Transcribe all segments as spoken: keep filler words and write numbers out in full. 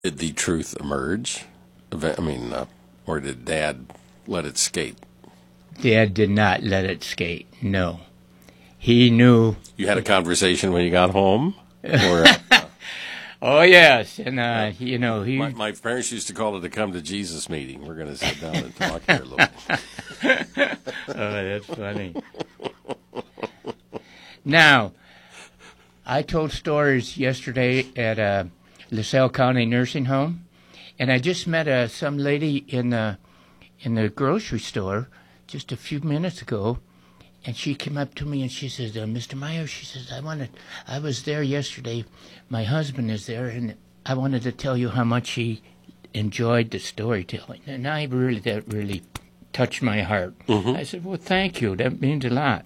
Did the truth emerge? I mean, uh, or did Dad let it skate? Dad did not let it skate, no. He knew... You had a conversation when you got home? Or, uh, oh, yes, and, uh, you know, he... My, my parents used to call it a come to Jesus meeting. We're going to sit down and talk here a little bit. Oh, that's funny. Now, I told stories yesterday at a LaSalle County nursing home, and I just met uh, some lady in the, in the grocery store just a few minutes ago, and she came up to me and she says, uh, Mister Meyer, she says, I wanted, I was there yesterday. My husband is there, and I wanted to tell you how much he enjoyed the storytelling. And I really, that really touched my heart. Mm-hmm. I said, well, thank you. That means a lot.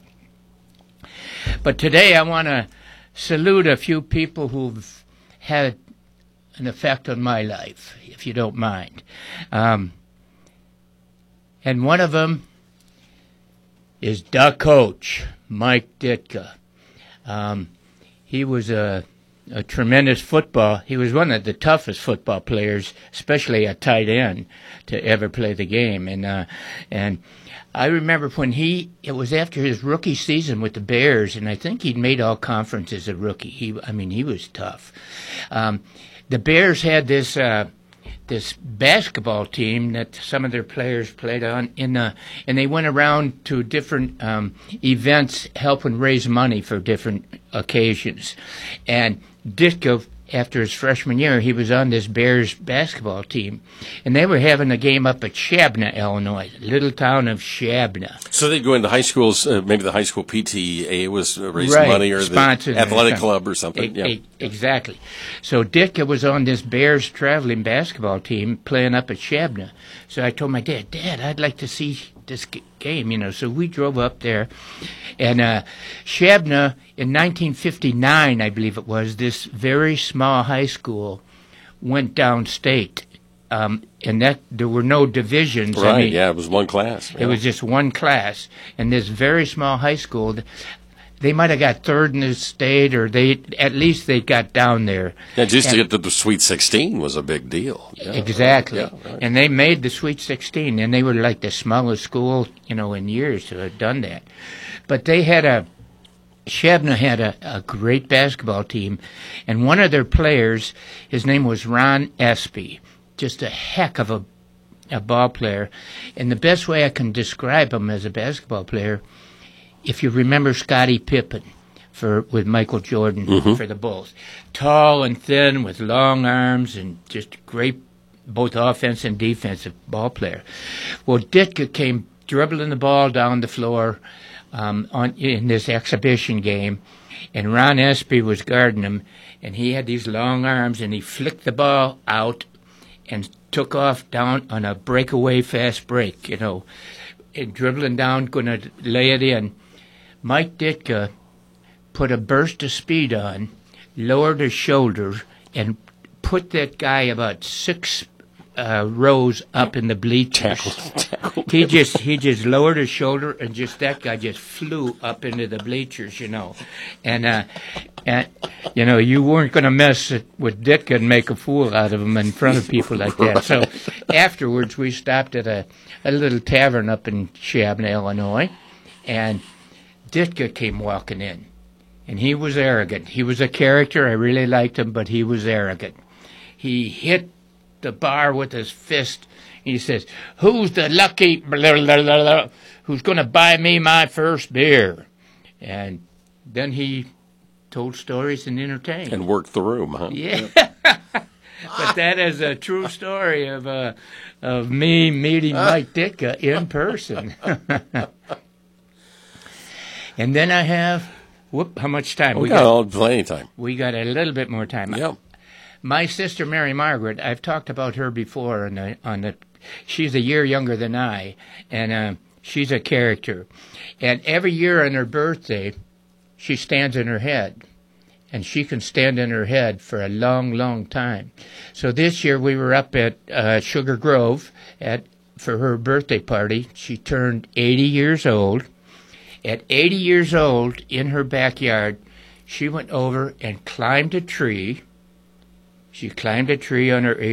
But today I want to salute a few people who've had an effect on my life, if you don't mind. Um, and one of them is the coach, Mike Ditka. Um, he was a, a tremendous football. He was one of the toughest football players, especially at tight end, to ever play the game. And uh, and I remember when he, it was after his rookie season with the Bears, and I think he'd made all conference as a rookie. He, I mean, he was tough. Um, the Bears had this. Uh, this basketball team that some of their players played on in the, and they went around to different um, events helping raise money for different occasions. And Ditka, after his freshman year, he was on this Bears basketball team, and they were having a game up at Shabna, Illinois, little town of Shabna. So they'd go into high schools, uh, maybe the high school P T A was raising right. money, or Sponsored the athletic club or something. E- yeah. e- exactly. So Ditka was on this Bears traveling basketball team playing up at Shabna. So I told my dad, Dad, I'd like to see this g- game, you know. So we drove up there, and uh, Shabna in nineteen fifty-nine, I believe it was, this very small high school went downstate, um, and that there were no divisions. Right? I mean, yeah, it was one class. Yeah. It was just one class, and this very small high school. They might have got third in the state, or they at least they got down there. Yeah, just and, to get to the Sweet sixteen was a big deal. Yeah, exactly. Right, yeah, right. And they made the Sweet sixteen, and they were like the smallest school, you know, in years to have done that. But they had a, Shabna had a, a great basketball team, and one of their players, his name was Ron Espy, just a heck of a, a ball player. And the best way I can describe him as a basketball player, if you remember Scottie Pippen for with Michael Jordan mm-hmm. for the Bulls. Tall and thin with long arms and just great both offense and defensive ball player. Well, Ditka came dribbling the ball down the floor um, on in this exhibition game, and Ron Espy was guarding him, and he had these long arms, and he flicked the ball out and took off down on a breakaway fast break, you know, and dribbling down, going to lay it in. Mike Ditka put a burst of speed on, lowered his shoulders, and put that guy about six uh, rows up in the bleachers. he just he just lowered his shoulder, and just that guy just flew up into the bleachers, you know. And uh, and you know, you weren't going to mess it with Ditka and make a fool out of him in front of people like that. So afterwards, we stopped at a a little tavern up in Shabna, Illinois, and Ditka came walking in, and he was arrogant. He was a character. I really liked him, but he was arrogant. He hit the bar with his fist. He says, "Who's the lucky blah, blah, blah, blah, who's going to buy me my first beer?" And then he told stories and entertained. And worked the room, huh? Yeah. But that is a true story of uh, of me meeting Mike Ditka in person. And then I have, whoop, how much time? We, we got, got all, plenty of time. We got a little bit more time. Yep. My sister Mary Margaret, I've talked about her before on the, on the she's a year younger than I, and uh, she's a character. And every year on her birthday, she stands in her head. And she can stand in her head for a long, long time. So this year we were up at uh, Sugar Grove at for her birthday party. She turned eighty years old. At eighty years old, in her backyard, she went over and climbed a tree. She climbed a tree on her